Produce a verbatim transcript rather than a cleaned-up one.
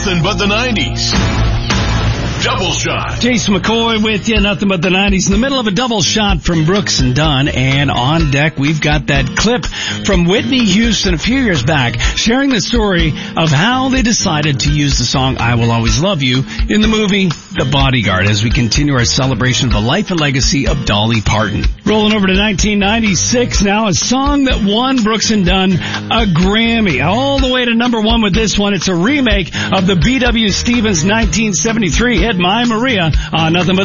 Nothing But the nineties. Double Shot. Jason McCoy with you, Nothing But the nineties. In the middle of a double shot from Brooks and Dunn, and on deck we've got that clip from Whitney Houston a few years back, sharing the story of how they decided to use the song I Will Always Love You in the movie The Bodyguard, as we continue our celebration of the life and legacy of Dolly Parton. Rolling over to nineteen ninety-six now, a song that won Brooks and Dunn a Grammy, all the way to number one with this one. It's a remake of the B W Stevens nineteen seventy-three hit My Maria on Nothing But